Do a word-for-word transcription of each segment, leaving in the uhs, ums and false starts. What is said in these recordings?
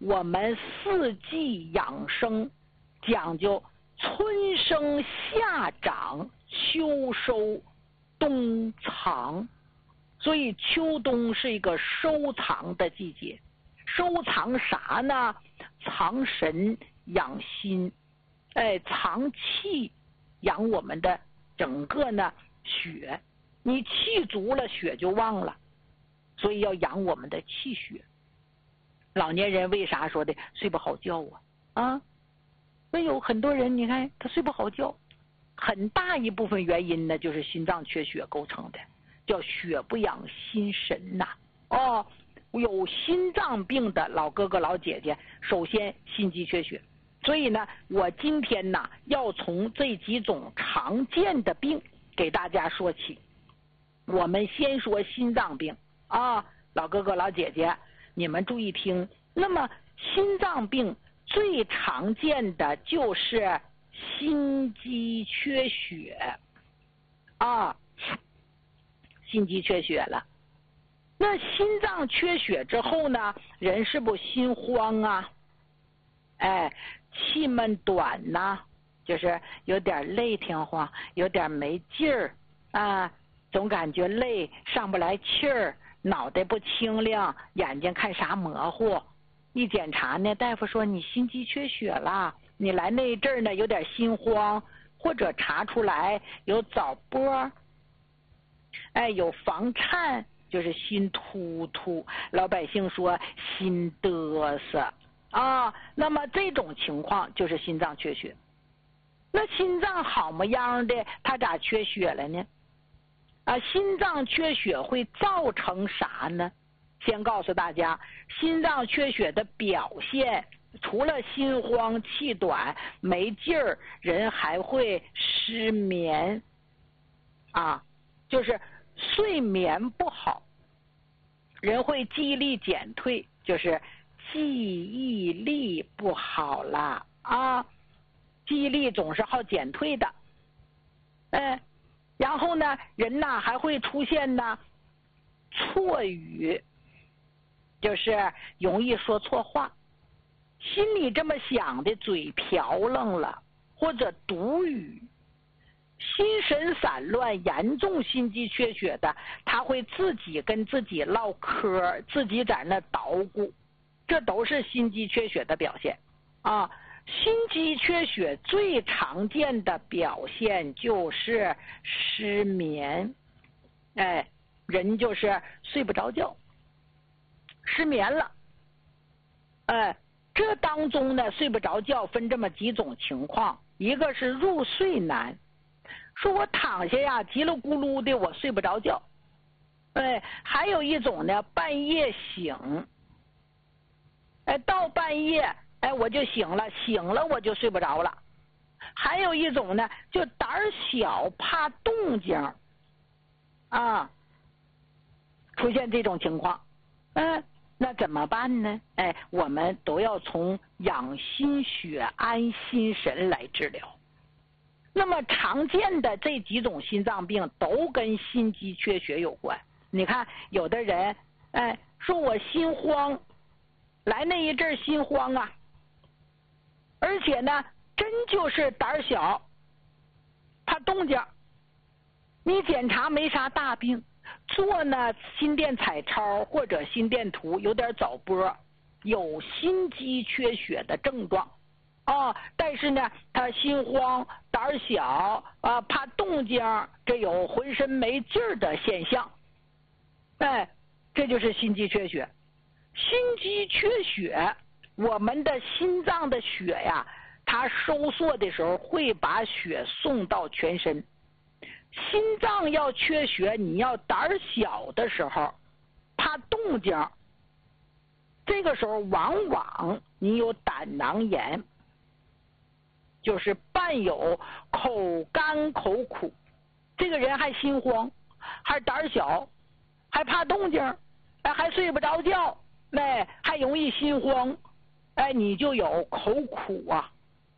我们四季养生讲究春生夏长秋收冬藏，所以秋冬是一个收藏的季节。收藏啥呢？藏神养心，哎，藏气养我们的整个呢血。你气足了，血就旺了，所以要养我们的气血。老年人为啥说的睡不好觉啊？啊，那有很多人你看他睡不好觉，很大一部分原因呢就是心脏缺血构成的，叫血不养心神呐、啊。哦，有心脏病的老哥哥老姐姐，首先心肌缺血。所以呢，我今天呢要从这几种常见的病给大家说起。我们先说心脏病啊，老哥哥老姐姐，你们注意听。那么心脏病最常见的就是心肌缺血啊，心肌缺血了。那心脏缺血之后呢，人是不是心慌啊？哎，气闷短呐、啊，就是有点累挺慌，有点没劲儿啊，总感觉累，上不来气儿，脑袋不清亮，眼睛看啥模糊。一检查呢，大夫说你心肌缺血了，你来那一阵儿呢有点心慌，或者查出来有早搏，哎，有房颤，就是心突突，老百姓说心嘚瑟啊。那么这种情况就是心脏缺血。那心脏好模样的，它咋缺血了呢？啊，心脏缺血会造成啥呢？先告诉大家，心脏缺血的表现，除了心慌、气短、没劲儿，人还会失眠，啊，就是睡眠不好，人会记忆力减退，就是记忆力不好了啊，记忆力总是好减退的，哎。然后呢，人呐还会出现呢错语，就是容易说错话，心里这么想的，嘴瓢愣了，或者读语，心神散乱，严重心肌缺血的，他会自己跟自己唠嗑，自己在那捣鼓，这都是心肌缺血的表现啊。心肌缺血最常见的表现就是失眠，哎，人就是睡不着觉，失眠了，哎，这当中呢，睡不着觉分这么几种情况，一个是入睡难，说我躺下呀，叽里咕噜的我睡不着觉，哎，还有一种呢，半夜醒，哎，到半夜。哎，我就醒了，醒了我就睡不着了。还有一种呢，就胆小怕动静啊，出现这种情况，嗯，那怎么办呢？哎，我们都要从养心血、安心神来治疗。那么常见的这几种心脏病都跟心肌缺血有关。你看，有的人哎说我心慌，来那一阵心慌啊。而且呢，真就是胆小，怕动静。你检查没啥大病，做呢心电彩超或者心电图有点早搏，有心肌缺血的症状啊。但是呢，他心慌、胆小啊，怕动静，这有浑身没劲儿的现象。哎，这就是心肌缺血。心肌缺血。我们的心脏的血呀，它收缩的时候会把血送到全身。心脏要缺血，你要胆小的时候，怕动静，这个时候往往你有胆囊炎，就是伴有口干口苦，这个人还心慌，还胆小，还怕动静，哎，还睡不着觉，哎，还容易心慌。哎，你就有口苦啊，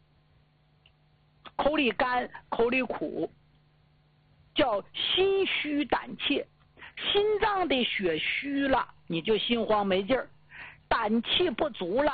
口里干，口里苦，叫心虚胆怯。心脏的血虚了，你就心慌没劲儿；胆气不足了，